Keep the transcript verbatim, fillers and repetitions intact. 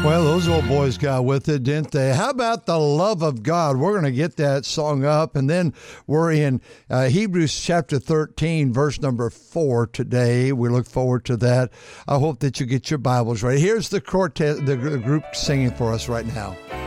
Well, those old boys got with it, didn't they? How about the love of God? We're going to get that song up, and then we're in uh, Hebrews chapter thirteen, verse number four today. We look forward to that. I hope that you get your Bibles ready. Here's the quartet, the group singing for us right now.